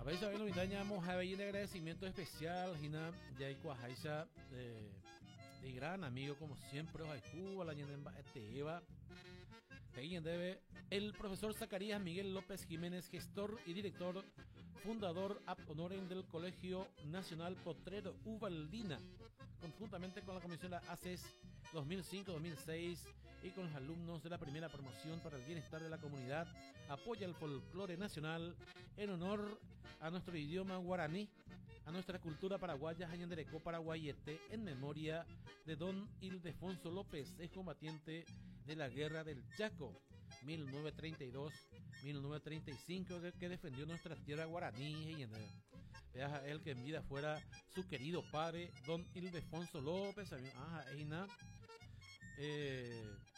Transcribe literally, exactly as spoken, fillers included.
A veces no dañamos a ver un agradecimiento especial, Gina, ya hay cuajaisa de, de gran amigo como siempre, ojalá Cuba, la ñandemba este Eva. Ahí debe el profesor Zacarías Miguel López Jiménez, gestor y director, fundador ad honorem del Colegio Nacional Potrero Ubaldina, conjuntamente con la Comisión de la A C E S dos mil cinco dos mil seis y con los alumnos de la primera promoción para el bienestar de la comunidad, apoya el folclore nacional en honor a nuestro idioma guaraní, a nuestra cultura paraguaya, Jañanderecó Paraguayete, en memoria de don Ildefonso López, excombatiente de la Guerra del Chaco, mil novecientos treinta y dos a mil novecientos treinta y cinco, que, que defendió nuestra tierra guaraní. Y veas a él que en vida fuera su querido padre, don Ildefonso López. Ah, Eina. Eh,